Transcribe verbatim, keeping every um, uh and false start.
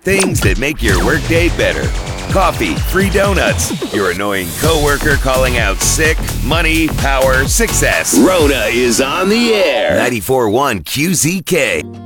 Things that make your workday better. Coffee, free donuts, your annoying coworker calling out sick, money, power, success. Rona is on the air. ninety-four point one Q Z K.